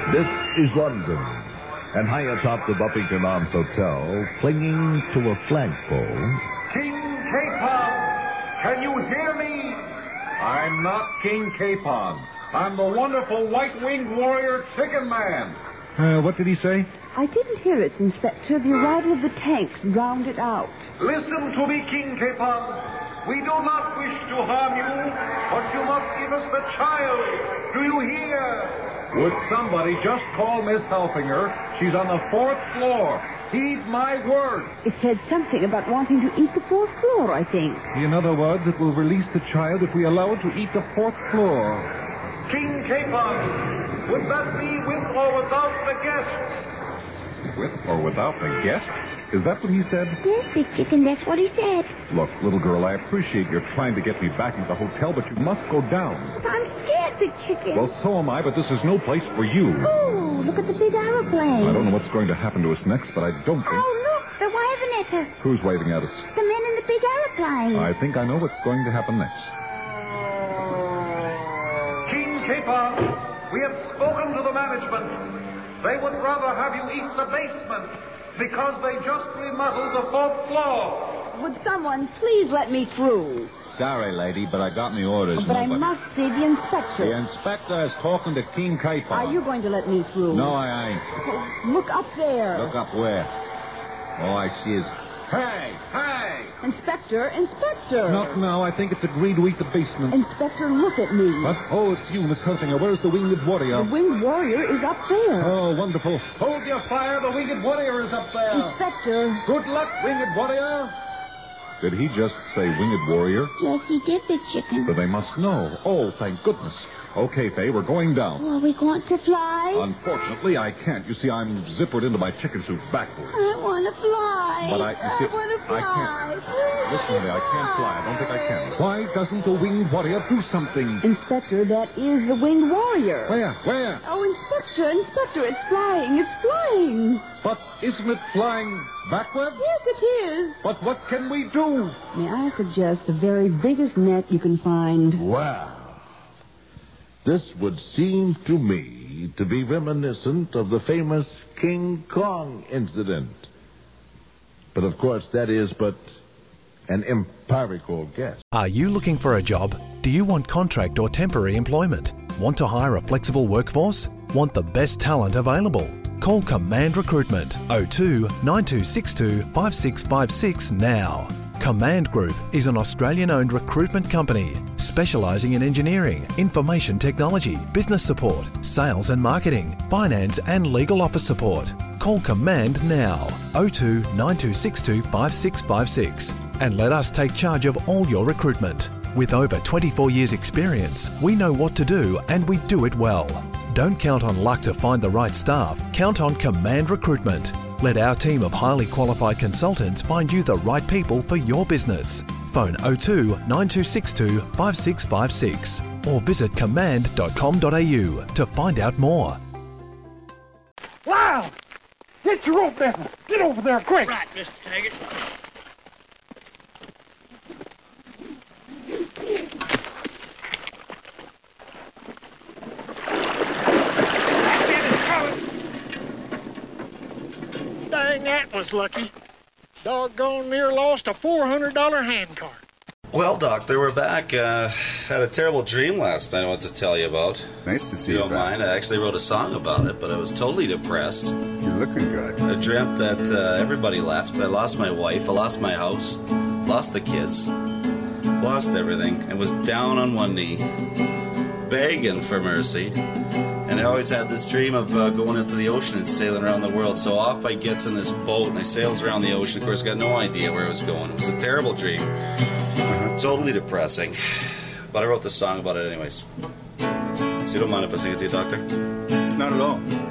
This is London, and high atop the Buffington Arms Hotel, clinging to a flagpole... King Capon, can you hear me? I'm not King Capon. I'm the wonderful white-winged warrior Chicken Man. What did he say? I didn't hear it, Inspector. The arrival of the tanks drowned it out. Listen to me, King Capon. We do not wish to harm you, but you must give us the child. Do you hear? Would somebody just call Miss Helfinger? She's on the 4th floor. Heed my word. It said something about wanting to eat the 4th floor, I think. In other words, it will release the child if we allow it to eat the 4th floor. King Capon, would that be with or without the guests? With or without the guests? Is that what he said? Yes, Big Chicken, that's what he said. Look, little girl, I appreciate your trying to get me back into the hotel, but you must go down. But I'm scared, Big Chicken. Well, so am I, but this is no place for you. Oh, look at the big aeroplane. I don't know what's going to happen to us next, but I don't think... Oh, look, they're waving at us. Who's waving at us? The men in the big aeroplane. I think I know what's going to happen next. King Capon, we have spoken to the management. They would rather have you eat the basement because they just remodeled the 4th floor. Would someone please let me through? Sorry, lady, but I got me orders. But I must see the inspector. The inspector is talking to King Capon. Are you going to let me through? No, I ain't. Look up there. Look up where? All I see is... Hey! Inspector. Not now. I think it's agreed to eat the basement. Inspector, look at me. What? Oh, it's you, Miss Helfinger. Where's the winged warrior? The winged warrior is up there. Oh, wonderful. Hold your fire. The winged warrior is up there. Inspector. Good luck, winged warrior. Did he just say winged warrior? Yes, he did, Big Chicken. But they must know. Oh, thank goodness. Okay, Faye, we're going down. Are we going to fly? Unfortunately, I can't. You see, I'm zippered into my chicken suit backwards. I want to fly. But I want to fly. can't. Listen to me, I can't fly. I don't think I can. Why doesn't the winged warrior do something? Inspector, that is the winged warrior. Where? Oh, Inspector, it's flying. It's flying. But isn't it flying backwards? Yes, it is. But what can we do? May I suggest the very biggest net you can find? Wow. This would seem to me to be reminiscent of the famous King Kong incident. But of course, that is but an empirical guess. Are you looking for a job? Do you want contract or temporary employment? Want to hire a flexible workforce? Want the best talent available? Call Command Recruitment 02 9262 5656 now. Command Group is an Australian-owned recruitment company specialising in engineering, information technology, business support, sales and marketing, finance and legal office support. Call Command now 02 9262 5656 and let us take charge of all your recruitment. With over 24 years' experience, we know what to do and we do it well. Don't count on luck to find the right staff. Count on Command Recruitment. Let our team of highly qualified consultants find you the right people for your business. Phone 02 9262 5656 or visit command.com.au to find out more. Wow! Get your rope down. Get over there quick. Right, Mr. Taggart. Dang, that was lucky. Doggone near lost a $400 hand cart. Well, Doctor, we're back. Had a terrible dream last night I want to tell you about. Nice to see you don't back. mind? I actually wrote a song about it, but I was totally depressed. You're looking good. I dreamt that everybody left. I lost my wife. I lost my house. Lost the kids. Lost everything. And was down on one knee, begging for mercy. And I always had this dream of going into the ocean and sailing around the world. So off I gets in this boat and I sails around the ocean. Of course, got no idea where I was going. It was a terrible dream. Totally depressing. But I wrote this song about it anyways. So you don't mind if I sing it to you, Doctor? Not at all.